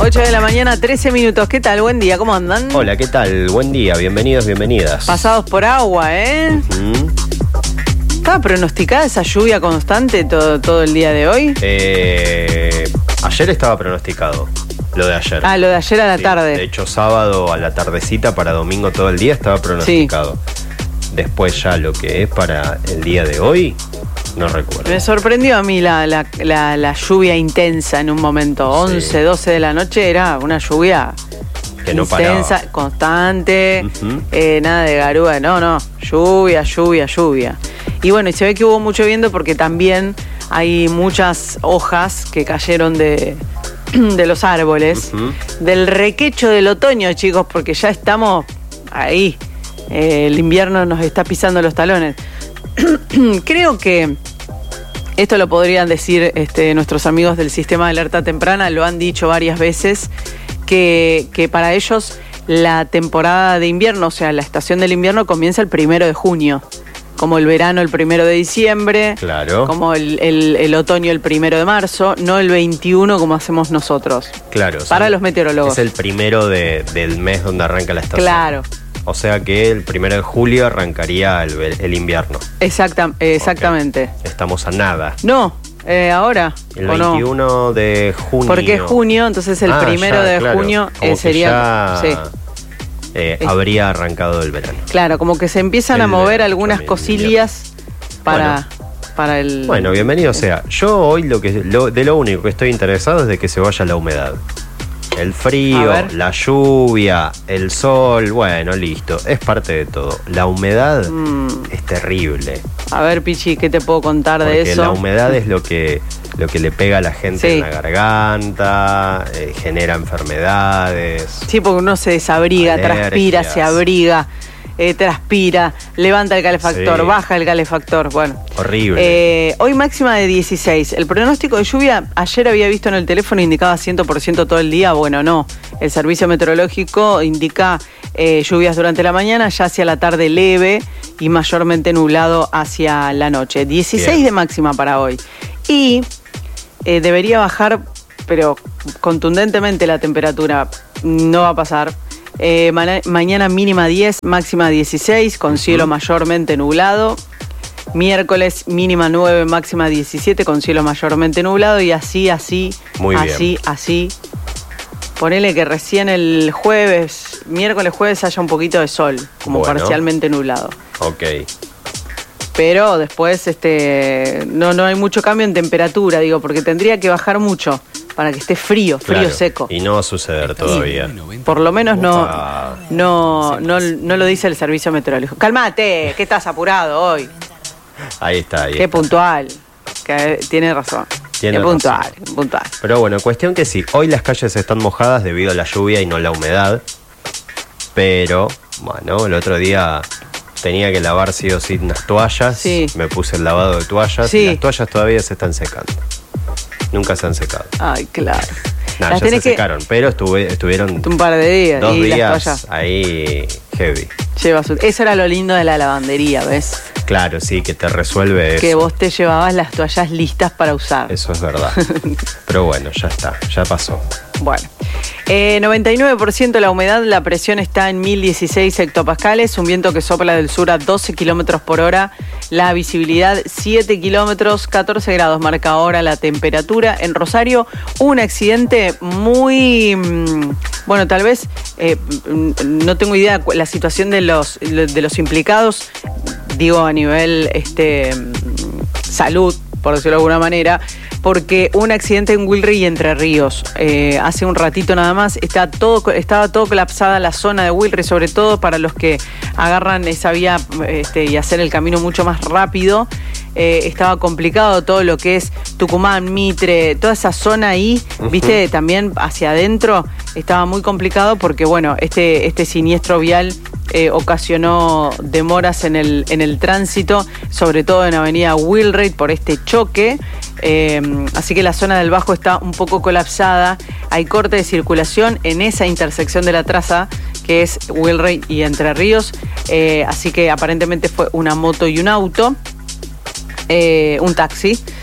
8 de la mañana, 13 minutos. ¿Qué tal? Buen día, ¿cómo andan? Hola, ¿qué tal? Buen día, bienvenidos, bienvenidas. Pasados por agua, ¿eh? ¿Estaba pronosticada esa lluvia constante todo el día de hoy? Ayer estaba pronosticado, lo de ayer. Ah, lo de ayer a la tarde. De hecho, sábado a la tardecita para domingo todo el día estaba pronosticado. Sí. Después ya lo que es para el día de hoy, no recuerdo. Me sorprendió a mí la lluvia intensa en un momento. 11, 12 de la noche era una lluvia que no intensa, paraba. Constante, nada de garúa, no, lluvia. Y bueno, y se ve que hubo mucho viento porque también hay muchas hojas que cayeron de los árboles, del requecho del otoño, chicos, porque ya estamos ahí. El invierno nos está pisando los talones. Creo que esto lo podrían decir nuestros amigos del sistema de alerta temprana, lo han dicho varias veces, que para ellos la temporada de invierno, o sea, la estación del invierno comienza el 1 de junio. Como el verano el 1 de diciembre, claro. Como el otoño el 1 de marzo, no el 21 como hacemos nosotros. Claro. Para los meteorólogos. Es el 1 del mes donde arranca la estación. Claro. O sea que el 1 de julio arrancaría el invierno. Exactamente. Okay. Estamos a nada. No, ahora. El 21 de junio. Porque es junio, entonces el 1 de junio sería... Sí. Habría arrancado el verano. Claro, como que se empiezan a mover algunas cosillas para el... Bueno, bienvenido sea. Yo hoy lo único que estoy interesado es de que se vaya la humedad. El frío, la lluvia, el sol, bueno, listo. Es parte de todo. La humedad es terrible. A ver, Pichi, ¿qué te puedo contar de eso? Porque la humedad es lo que le pega a la gente en la garganta, genera enfermedades. Sí, porque uno se desabriga, transpira, se abriga, transpira, levanta el calefactor, baja el calefactor, bueno. Horrible. Hoy máxima de 16. El pronóstico de lluvia, ayer había visto en el teléfono, indicaba 100% todo el día. Bueno, no. El servicio meteorológico indica lluvias durante la mañana, ya hacia la tarde leve y mayormente nublado hacia la noche. 16 Bien. De máxima para hoy. Y debería bajar, pero contundentemente la temperatura no va a pasar. Mañana mínima 10, máxima 16, con cielo mayormente nublado. Miércoles mínima 9, máxima 17, con cielo mayormente nublado. Y así. Ponele que recién el miércoles, jueves haya un poquito de sol, como parcialmente nublado. Ok. Pero después no hay mucho cambio en temperatura, digo, porque tendría que bajar mucho para que esté frío seco. Y no va a suceder todavía. Por lo menos no lo dice el servicio meteorológico. Cálmate, que estás apurado hoy. Ahí está. Qué puntual. Que tiene razón. Puntual. Pero bueno, cuestión que sí, hoy las calles están mojadas debido a la lluvia y no la humedad. Pero, bueno, el otro día tenía que lavar sí o sí unas toallas. Sí. Me puse el lavado de toallas. Sí. Y las toallas todavía se están secando. Nunca se han secado. Ay, claro. Ya se secaron, pero estuvieron un par de días. 2 días ahí heavy. Eso era lo lindo de la lavandería, ¿ves? Claro, sí, que te resuelve eso. Que vos te llevabas las toallas listas para usar. Eso es verdad. Pero bueno, ya está, ya pasó. Bueno, 99% la humedad, la presión está en 1016 hectopascales, un viento que sopla del sur a 12 kilómetros por hora, la visibilidad 7 kilómetros, 14 grados marca ahora la temperatura. En Rosario, un accidente muy, bueno, tal vez, no tengo idea la situación de los implicados, digo a nivel salud, por decirlo de alguna manera, porque un accidente en Wilry y Entre Ríos. Hace un ratito nada más estaba todo colapsada la zona de Wilry, sobre todo para los que agarran esa vía y hacer el camino mucho más rápido. Estaba complicado todo lo que es Tucumán, Mitre, toda esa zona ahí, viste, también hacia adentro estaba muy complicado porque, bueno, este siniestro vial ocasionó demoras en el tránsito, sobre todo en Avenida Wilray por este choque. Así que la zona del Bajo está un poco colapsada. Hay corte de circulación en esa intersección de la traza que es Wilray y Entre Ríos. Así que aparentemente fue una moto y un auto, un taxi.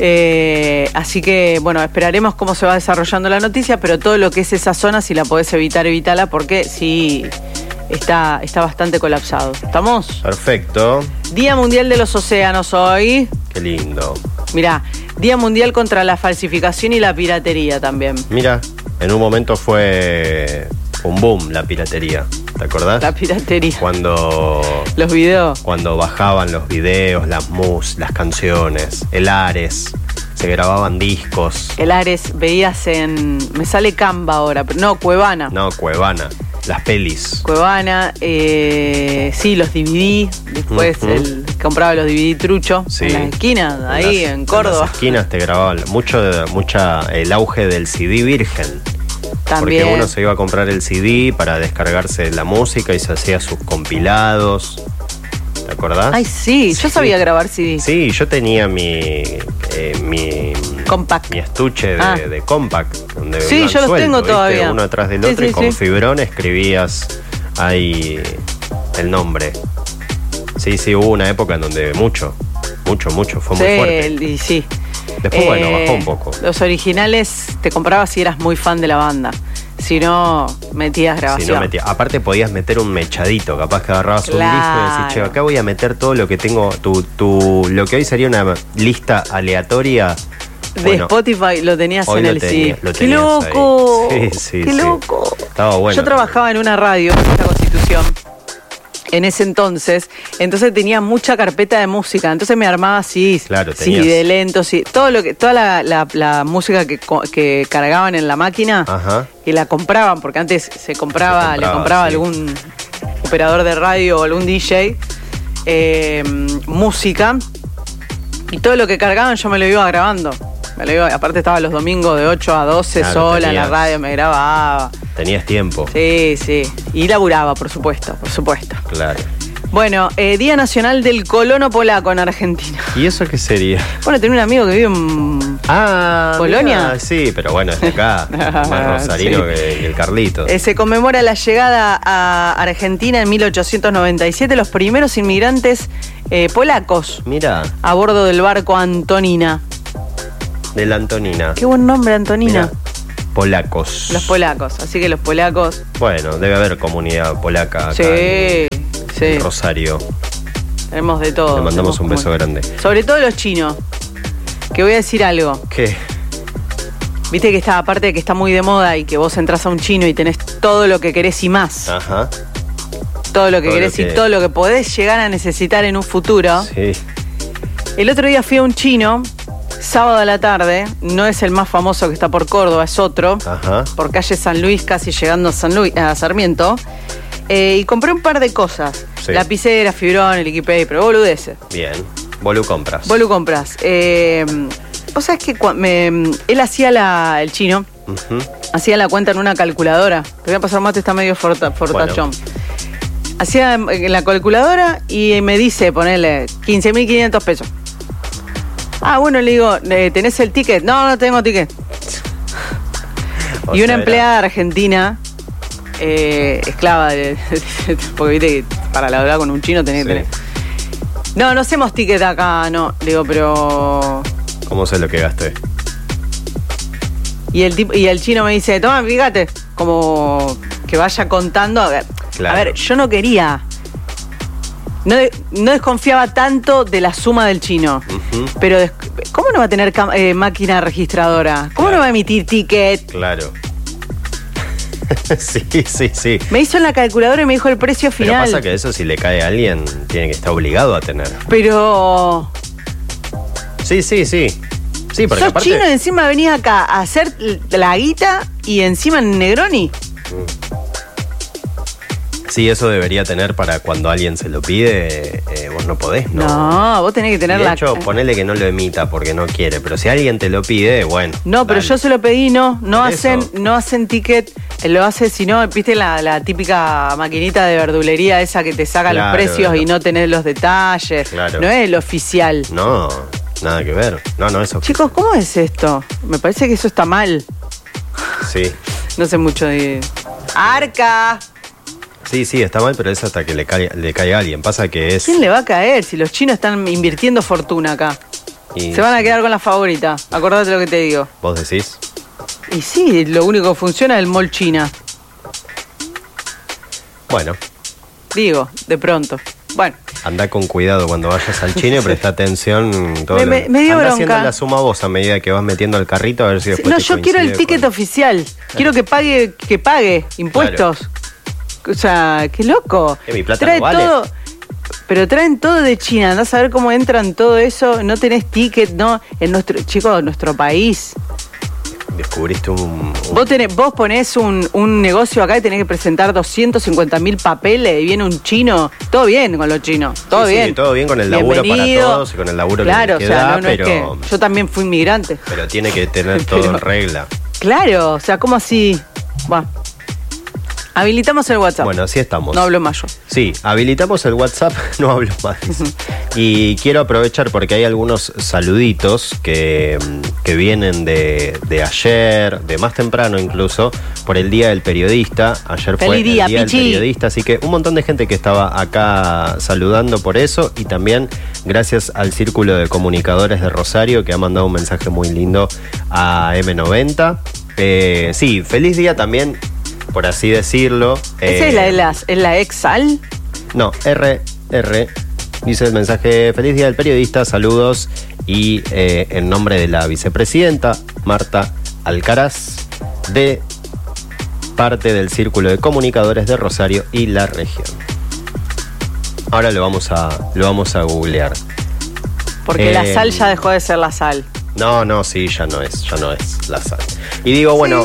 Así que, bueno, esperaremos cómo se va desarrollando la noticia, pero todo lo que es esa zona, si la podés evitar, evítala, porque sí está bastante colapsado. ¿Estamos? Perfecto. Día Mundial de los Océanos hoy. Qué lindo. Mirá, Día Mundial contra la falsificación y la piratería también. Mira, en un momento fue un boom la piratería. ¿Te acordás? La piratería. Los videos. Cuando bajaban los videos, las canciones, el Ares, se grababan discos. El Ares, veías me sale Canva ahora, pero no, Cuevana. No, Cuevana. Las pelis. Cuevana, sí, los DVD. Después compraba los DVD trucho, sí, en las esquinas, ahí en Córdoba. En las esquinas te grababan el auge del CD virgen. También. Porque uno se iba a comprar el CD para descargarse la música y se hacía sus compilados. ¿Te acordás? Ay, sí, yo sabía grabar CD. Sí, yo tenía mi Compact. Mi estuche de Compact. Donde sí, yo los tengo todavía. Uno atrás del otro, y con fibrón escribías ahí el nombre. Sí, hubo una época en donde mucho, fue muy fuerte. Y sí. Después, bajó un poco. Los originales te comprabas si eras muy fan de la banda. Si no, metías grabación. Aparte podías meter un mechadito, capaz que agarrabas un disco y decís, che, acá voy a meter todo lo que tengo, lo que hoy sería una lista aleatoria. De Spotify lo tenías en el CD. ¡Qué loco! Sí, ¡Qué loco! Estaba bueno. Yo trabajaba en una radio, en esta Constitución, en ese entonces tenía mucha carpeta de música, entonces me armaba así, claro, de lento, sí, toda la música que cargaban en la máquina. Ajá. Y la compraban, porque antes le compraba sí, algún operador de radio o algún DJ música, y todo lo que cargaban yo me lo iba grabando. Aparte estaba los domingos de 8 a 12 sola en la radio, me grababa. Tenías tiempo. Sí. Y laburaba, por supuesto. Claro. Bueno, Día Nacional del Colono Polaco en Argentina. ¿Y eso qué sería? Bueno, tenía un amigo que vive en Polonia. Mira, sí, pero bueno, es de acá. Más rosarino que el Carlito. Se conmemora la llegada a Argentina en 1897, los primeros inmigrantes polacos. Mira. A bordo del barco Antonina. De la Antonina. Qué buen nombre, Antonina. Mirá. Polacos. Los polacos, así que los polacos. Bueno, debe haber comunidad polaca acá en Rosario. Tenemos de todo. Le mandamos un beso grande. Sobre todo los chinos. Que voy a decir algo. ¿Qué? Viste que aparte de que está muy de moda y que vos entras a un chino y tenés todo lo que querés y más. Ajá. Todo lo que querés y todo lo que podés llegar a necesitar en un futuro. Sí. El otro día fui a un chino, sábado a la tarde, no es el más famoso que está por Córdoba, es otro. Ajá. Por calle San Luis, casi llegando a Sarmiento. Y compré un par de cosas. Sí. Lapicera, fibrón, el Liquipaper, boludeces. Bien. Volu compras. O sea, es que él hacía el chino, hacía la cuenta en una calculadora. Te voy a pasar mate, está medio fortachón. Bueno. Hacía la calculadora y me dice, ponele 15.500 pesos. Ah, bueno, le digo, ¿tenés el ticket? No tengo ticket. Y una empleada argentina, esclava porque viste que para hablar con un chino tenés que tener. No hacemos ticket acá, no. Le digo, pero... ¿Cómo sé lo que gasté? Y el chino me dice, toma, fíjate, como que vaya contando. Claro. A ver, yo no quería. No desconfiaba tanto de la suma del chino. Pero, ¿cómo no va a tener máquina registradora? ¿Cómo no va a emitir ticket? Claro. Sí. Me hizo en la calculadora y me dijo el precio final. Pero pasa que eso, si le cae a alguien, tiene que estar obligado a tener. Pero... Sí, porque sos aparte... chino y encima venís acá a hacer la guita y encima en Negroni. Sí, eso debería tener para cuando alguien se lo pide, vos no podés, ¿no? No, vos tenés que tener de hecho, ponele que no lo emita porque no quiere, pero si alguien te lo pide, bueno. No, pero yo se lo pedí, no hacen ticket, lo hace, si no, viste la típica maquinita de verdulería esa que te saca los precios y no tenés los detalles. Claro. No es el oficial. No, nada que ver. No es oficial. Chicos, ¿cómo es esto? Me parece que eso está mal. Sí. No sé mucho de... ¡Arca! Sí, está mal, pero es hasta que le cae a alguien. Pasa que es... ¿Quién le va a caer si los chinos están invirtiendo fortuna acá? Se van a quedar con la favorita, acordate lo que te digo. ¿Vos decís? Y sí, lo único que funciona es el Mall China. Bueno. Digo, de pronto. Bueno. Anda con cuidado cuando vayas al chino y presta atención. Todo me dio bronca. Haciendo la suma vos a medida que vas metiendo el carrito a ver si después no, yo quiero el ticket oficial. Quiero que pague impuestos. Claro. O sea, qué loco. Mi plata no vale. Todo, pero traen todo de China. Andás a ver cómo entran todo eso. No tenés ticket, no. En nuestro país. Descubriste un... Vos ponés un negocio acá y tenés que presentar 250.000 papeles y viene un chino. Todo bien con los chinos, todo bien. Sí, todo bien con el laburo para todos y con el laburo que da, o sea, no pero... Es que yo también fui inmigrante. Pero tiene que tener todo en regla. Claro, o sea, ¿cómo así? Bueno. Habilitamos el WhatsApp. Bueno, así estamos. No hablo más yo. Sí, habilitamos el WhatsApp, no hablo más. Y quiero aprovechar porque hay algunos saluditos que vienen de ayer, de más temprano incluso, por el Día del Periodista. Ayer fue el Día del Periodista, así que un montón de gente que estaba acá saludando por eso y también gracias al Círculo de Comunicadores de Rosario que ha mandado un mensaje muy lindo a M90. Sí, feliz día también, por así decirlo. ¿Esa es la ex-sal? No, RR. Dice el mensaje, feliz día del periodista, saludos. Y en nombre de la vicepresidenta Marta Alcaraz, de parte del Círculo de Comunicadores de Rosario y la región. Ahora lo vamos a googlear. Porque la sal ya dejó de ser la sal. No, sí, ya no es la sal. Y digo, bueno,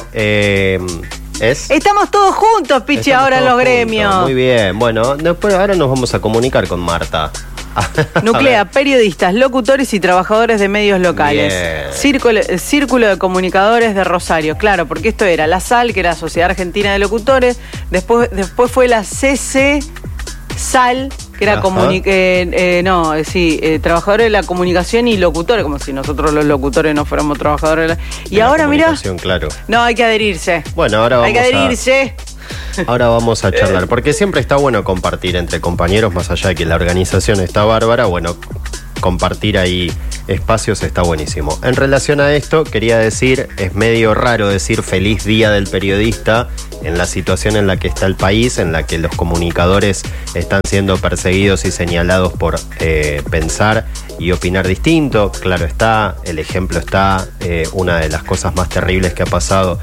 Estamos todos juntos, Pichi, ahora en los gremios. Muy bien, bueno, después ahora nos vamos a comunicar con Marta. Nuclea periodistas, locutores y trabajadores de medios locales. Círculo de Comunicadores de Rosario. Claro, porque esto era la SAL, que era la Sociedad Argentina de Locutores. Después fue la CC SAL, que era trabajadores de la comunicación y locutores, como si nosotros los locutores no fuéramos trabajadores de la... Y ahora, mira, claro. No, hay que adherirse. Bueno, ahora hay que adherirse. Ahora vamos a charlar, porque siempre está bueno compartir entre compañeros, más allá de que la organización está bárbara, bueno, compartir ahí espacios está buenísimo. En relación a esto, quería decir, es medio raro decir feliz día del periodista en la situación en la que está el país, en la que los comunicadores están siendo perseguidos y señalados por pensar y opinar distinto. Claro está, el ejemplo está, una de las cosas más terribles que ha pasado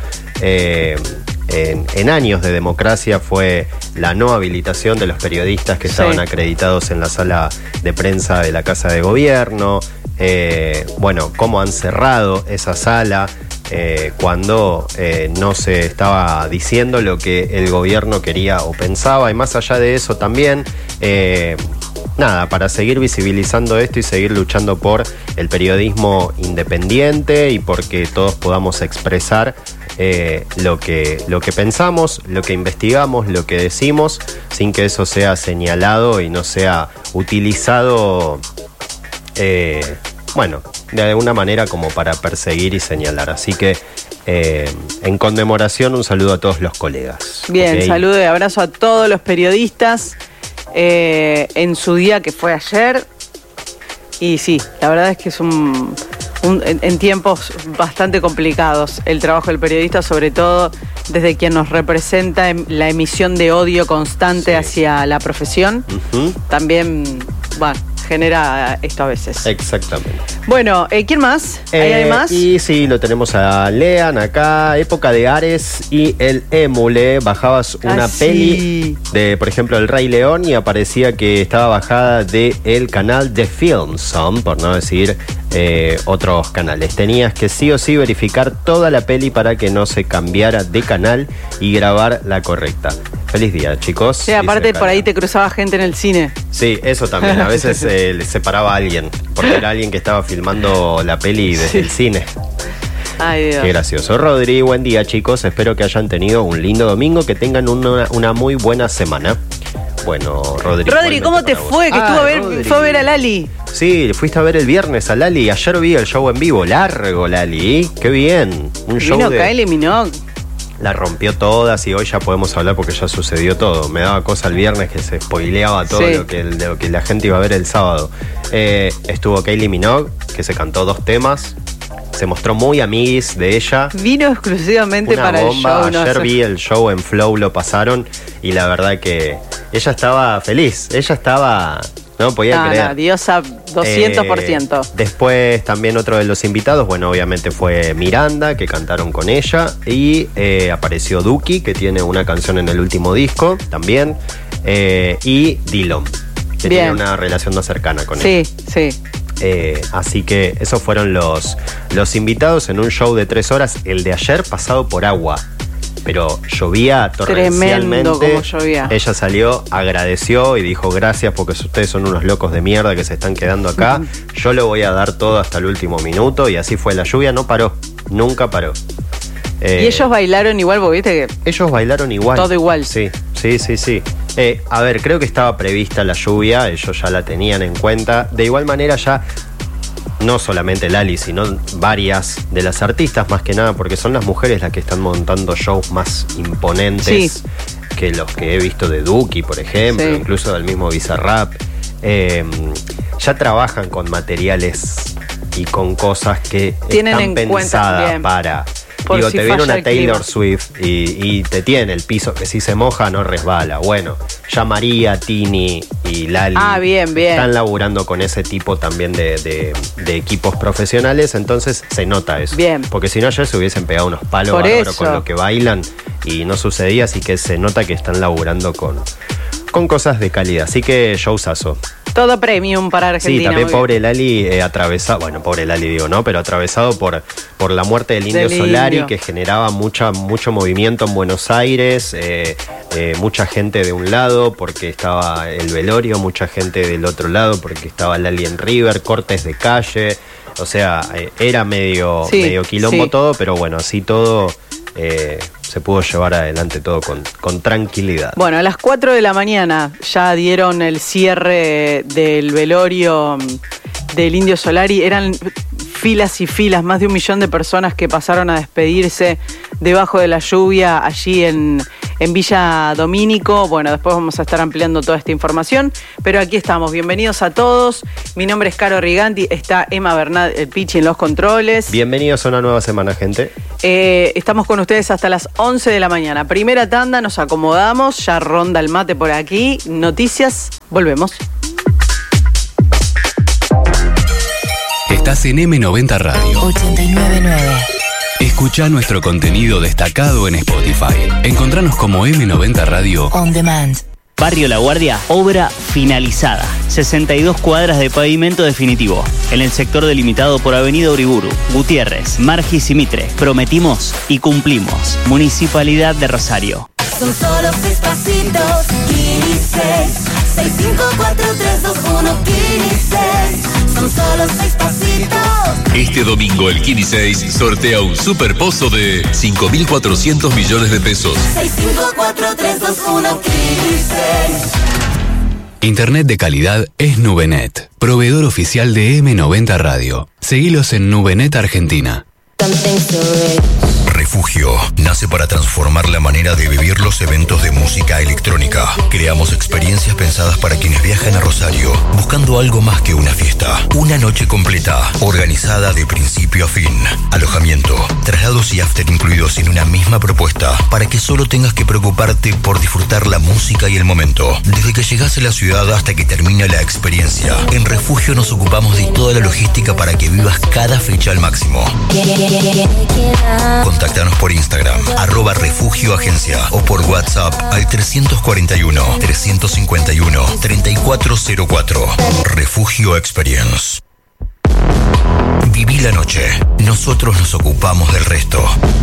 en años de democracia fue la no habilitación de los periodistas que estaban acreditados en la sala de prensa de la Casa de Gobierno. Bueno, cómo han cerrado esa sala cuando no se estaba diciendo lo que el gobierno quería o pensaba, y más allá de eso también nada, para seguir visibilizando esto y seguir luchando por el periodismo independiente y porque todos podamos expresar lo que pensamos, lo que investigamos, lo que decimos, sin que eso sea señalado y no sea utilizado de alguna manera como para perseguir y señalar. Así que en conmemoración, un saludo a todos los colegas. Bien, saludo y abrazo a todos los periodistas en su día que fue ayer. Y sí, la verdad es que es en tiempos bastante complicados el trabajo del periodista, sobre todo desde quien nos representa en la emisión de odio constante hacia la profesión. También, genera esto a veces. Exactamente. Bueno, ¿quién más? ¿Hay más? Y sí, lo tenemos a Lean acá, época de Ares y el Émule. Bajabas una peli de, por ejemplo, El Rey León y aparecía que estaba bajada del canal de Filmson, por no decir otros canales. Tenías que sí o sí verificar toda la peli para que no se cambiara de canal y grabar la correcta. Feliz día, chicos. Sí, aparte por ahí te cruzaba gente en el cine. Sí, eso también. A veces le separaba a alguien, porque era alguien que estaba filmando la peli desde el cine. Ay, Dios. Qué gracioso. Rodri, buen día, chicos. Espero que hayan tenido un lindo domingo, que tengan una muy buena semana. Bueno, Rodri, ¿cómo te fue? Que fue a ver a Lali. Sí, fuiste a ver el viernes a Lali. Ayer vi el show en vivo. Largo, Lali. Qué bien. Un show Kylie Minogue. la rompió todas y hoy ya podemos hablar porque ya sucedió todo. Me daba cosa el viernes que se spoileaba todo lo que la gente iba a ver el sábado. Estuvo Kylie Minogue, que se cantó 2 temas. Se mostró muy amiguis de ella. Vino exclusivamente una para bomba. el show. Ayer vi el show en Flow, lo pasaron y la verdad que ella estaba feliz. Ella estaba... No podía creer. No, diosa 200%. Después también otro de los invitados, bueno, obviamente fue Miranda, que cantaron con ella. Y apareció Duki, que tiene una canción en el último disco también. Y Dillon, que tiene una relación más cercana con ella. Sí. Así que esos fueron los invitados en un show de 3 horas. El de ayer pasado por agua, pero llovía torrencialmente. Tremendo como llovía. Ella salió, agradeció y dijo gracias porque ustedes son unos locos de mierda que se están quedando acá. Yo le voy a dar todo hasta el último minuto. Y así fue, la lluvia no paró, nunca paró. Y ellos bailaron igual, porque viste que... Ellos bailaron igual. Todo igual. Sí. A ver, creo que estaba prevista la lluvia, ellos ya la tenían en cuenta. De igual manera ya, no solamente Lali, sino varias de las artistas, más que nada, porque son las mujeres las que están montando shows más imponentes que los que he visto de Duki, por ejemplo, incluso del mismo Bizarrap. Ya trabajan con materiales y con cosas que tienen están en pensadas cuenta, para... Por Digo, si te viene una Taylor clima. Swift y te tiene el piso que si se moja no resbala. Bueno, ya María, Tini y Lali bien. están laburando con ese tipo también de equipos profesionales, entonces se nota eso. Bien. Porque si no ayer se hubiesen pegado unos palos bárbaros con lo que bailan y no sucedía, así que se nota que están laburando con cosas de calidad. Así que showzazo. Todo premium para Argentina. Sí, también pobre Lali atravesado, bueno, pobre Lali digo, ¿no? Pero atravesado por la muerte del Indio Solari, que generaba mucho movimiento en Buenos Aires, mucha gente de un lado porque estaba el velorio, mucha gente del otro lado porque estaba Lali en River, cortes de calle, o sea, era medio quilombo todo, pero bueno, así todo... se pudo llevar adelante todo con tranquilidad. Bueno, a las 4 de la mañana ya dieron el cierre del velorio del Indio Solari. Eran filas y filas, más de 1 millón de personas que pasaron a despedirse debajo de la lluvia allí en Villa Domínico. Bueno, después vamos a estar ampliando toda esta información, pero aquí estamos. Bienvenidos a todos. Mi nombre es Caro Riganti, está Emma Bernat, el Pichi en los controles. Bienvenidos a una nueva semana, gente. Estamos con ustedes hasta las 11 de la mañana. Primera tanda, nos acomodamos, ya ronda el mate por aquí. Noticias, volvemos. Estás en M90 Radio 89.9. Escucha nuestro contenido destacado en Spotify. Encontranos como M90 Radio On Demand. Barrio La Guardia, obra finalizada. 62 cuadras de pavimento definitivo. En el sector delimitado por Avenida Uriburu, Gutiérrez, Margis y Mitre. Prometimos y cumplimos. Municipalidad de Rosario. Son solo 6 pasitos, 15, 6, 5, 4, 3, 2, 1, 15. Son solo 6 pasitos. Este domingo el Kini 6 sortea un super pozo de 5.400 millones de pesos. 6, 5, 4, 3, 2, 1, 15. Internet de calidad es Nubenet, proveedor oficial de M90 Radio. Seguilos en Nubenet Argentina. Refugio nace para transformar la manera de vivir los eventos de música electrónica. Creamos experiencias pensadas para quienes viajan a Rosario, buscando algo más que una fiesta. Una noche completa, organizada de principio a fin. Alojamiento, traslados y after incluidos en una misma propuesta, para que solo tengas que preocuparte por disfrutar la música y el momento. Desde que llegas a la ciudad hasta que termina la experiencia, en Refugio nos ocupamos de toda la logística para que vivas cada fecha al máximo. Contáctanos por Instagram, @refugioagencia o por WhatsApp al 341-351-3404. Refugio Experience. Viví la noche. Nosotros nos ocupamos del resto.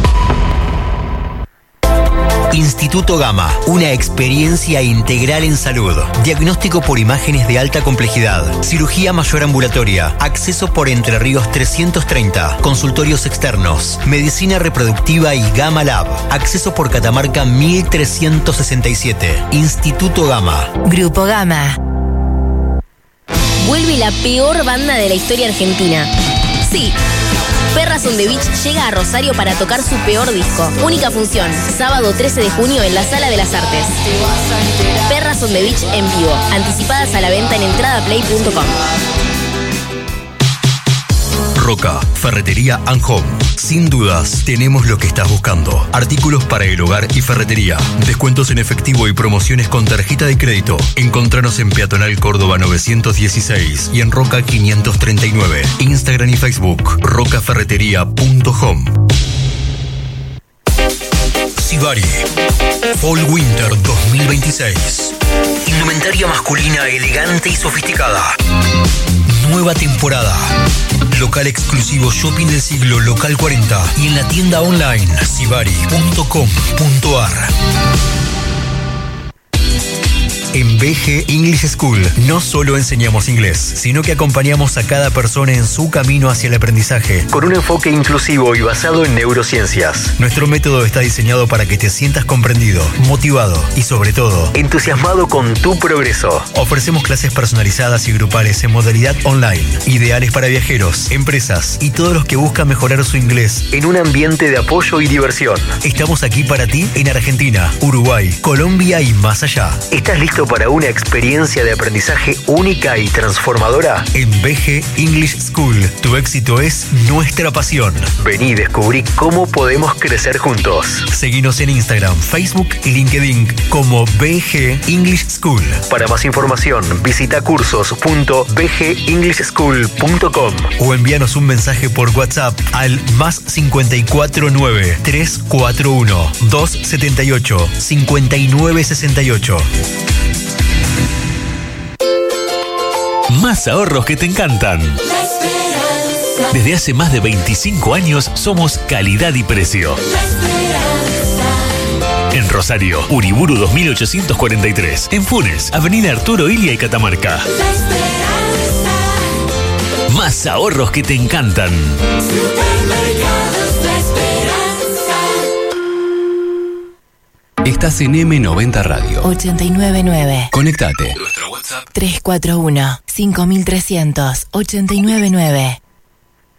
Instituto Gama, una experiencia integral en salud. Diagnóstico por imágenes de alta complejidad, cirugía mayor ambulatoria, acceso por Entre Ríos 330, consultorios externos, medicina reproductiva y Gama Lab, acceso por Catamarca 1367. Instituto Gama. Grupo Gama. Vuelve la peor banda de la historia argentina. Sí, Perras on the Beach llega a Rosario para tocar su peor disco. Única función, sábado 13 de junio en la Sala de las Artes. Perras on the Beach en vivo. Anticipadas a la venta en entradaplay.com. Roca, Ferretería and Home. Sin dudas, tenemos lo que estás buscando. Artículos para el hogar y ferretería. Descuentos en efectivo y promociones con tarjeta de crédito. Encontranos en Peatonal Córdoba 916 y en Roca 539. Instagram y Facebook, rocaferretería.home. Sivari, Fall Winter 2026. Indumentaria masculina elegante y sofisticada. Nueva temporada. Local exclusivo Shopping del Siglo Local 40 y en la tienda online sivari.com.ar. En BG English School no solo enseñamos inglés, sino que acompañamos a cada persona en su camino hacia el aprendizaje, con un enfoque inclusivo y basado en neurociencias. Nuestro método está diseñado para que te sientas comprendido, motivado y sobre todo, entusiasmado con tu progreso. Ofrecemos clases personalizadas y grupales en modalidad online, ideales para viajeros, empresas y todos los que buscan mejorar su inglés en un ambiente de apoyo y diversión. Estamos aquí para ti en Argentina, Uruguay, Colombia y más allá. ¿Estás listo para una experiencia de aprendizaje única y transformadora? En BG English School, tu éxito es nuestra pasión. Vení y descubrí cómo podemos crecer juntos. Seguinos en Instagram, Facebook y LinkedIn como BG English School. Para más información, visita cursos.bgenglishschool.com o envíanos un mensaje por WhatsApp al +549 341 278 5968. Más ahorros que te encantan. Desde hace más de 25 años somos calidad y precio. En Rosario, Uriburu 2843. En Funes, Avenida Arturo Illia y Catamarca. Más ahorros que te encantan. Estás en M90 Radio 899. Conectate. Nuestro WhatsApp 341 5300 899.